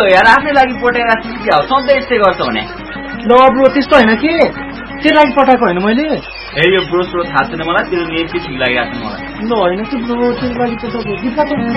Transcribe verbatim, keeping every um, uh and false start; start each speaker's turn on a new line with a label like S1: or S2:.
S1: यार आफ्नै लागि पठाइरहेको छु क्या हो सधैँ यस्तै गर्छ भने
S2: ल ब्रो त्यस्तो होइन कि तेरो लागि पठाएको होइन मैले
S1: ए यो ब्रो स्रो थाहा छैन मलाई तेरो नेम चाहिँ ठिक लागिरहेको छ मलाई
S2: ल होइन कि ब्रो तेरो लागि त